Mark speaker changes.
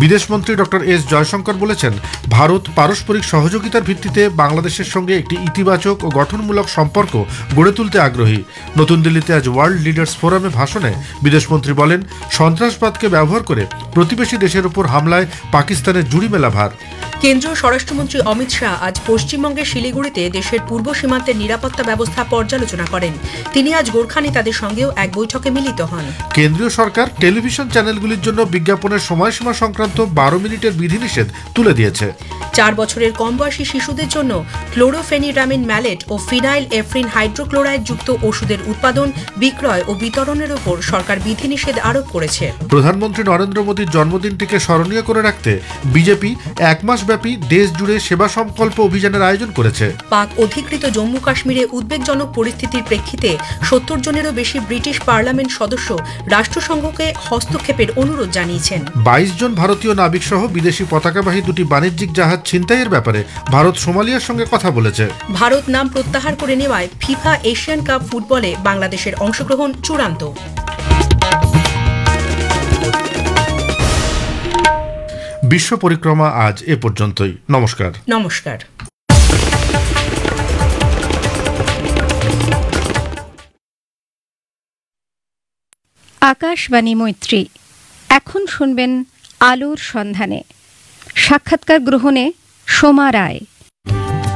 Speaker 1: বিদেশমন্ত্রী doctor S Jaishankar বলেছেন, ভারত পারস্পরিক সহযোগিতার ভিত্তিতে বাংলাদেশের সঙ্গে একটি ইতিবাচক ও গঠনমূলক সম্পর্ক গড়ে তুলতে আগ্রহী। নতুন দিল্লিতে আজ ওয়ার্ল্ড লিডার্স ফোরামে ভাষণে বিদেশমন্ত্রী বলেন, সন্ত্রাসবাদকে ব্যবহার করে প্রতিবেশী দেশের উপর হামলায় পাকিস্তানের জুড়ি মেলা ভার।
Speaker 2: কেন্দ্রীয় স্বরাষ্ট্রমন্ত্রী অমিত শাহ আজ পশ্চিমবঙ্গের শিলিগুড়িতে দেশের পূর্ব সীমান্তের নিরাপত্তা ব্যবস্থা পর্যালোচনা করেন। তিনি আজ গোর্খা নেতাদের সঙ্গেও এক বৈঠকে মিলিত হন।
Speaker 1: কেন্দ্রীয় সরকার টেলিভিশন চ্যানেলগুলির জন্য বিজ্ঞাপনের সময়সীমা সংক্রান্ত 12 মিনিটের বিধিনিষেধ তুলে দিয়েছে।
Speaker 2: 4 বছরের কম বয়সী শিশুদের জন্য ক্লোরোফেনিরামিন ম্যালেট ও ফিনাইল এফ্রিন হাইড্রোক্লোরাইড যুক্ত ওষুধের উৎপাদন, বিক্রয় ও বিতরণের ওপর সরকার বিধিনিষেধ আরোপ করেছে।
Speaker 1: প্রধানমন্ত্রী নরেন্দ্র মোদীর জন্মদিনটিকে স্মরণীয় করে রাখতে বিজেপি 1 মাস ব্যাপী দেশ জুড়ে সেবা সংকল্প অভিযানের আয়োজন করেছে।
Speaker 2: পাক অধিকৃত জম্মু কাশ্মীরে উদ্বেগজনক পরিস্থিতির প্রেক্ষিতে 70 জনেরও বেশি ব্রিটিশ পার্লামেন্ট সদস্য রাষ্ট্রসংঘকে হস্তক্ষেপের অনুরোধ জানিয়েছেন। 22
Speaker 1: জন ভারতীয় নাবিক সহ বিদেশি পতাকাবাহী দুটি বাণিজ্যিক জাহাজ ছিনতাইয়ের ব্যাপারে ভারত সোমালিয়ার সঙ্গে কথা বলেছে।
Speaker 2: ভারত নাম প্রত্যাহার করে নেওয়ায় ফিফা এশিয়ান কাপ ফুটবলে বাংলাদেশের অংশগ্রহণ চূড়ান্ত।
Speaker 1: বিশ্ব পরিক্রমা আজ এ পর্যন্তই। নমস্কার।
Speaker 2: নমস্কার।
Speaker 3: আকাশবাণী মৈত্রী। এখন শুনবেন আলোর সন্ধানে। সাক্ষাৎকার গ্রহণে সোমা রায়।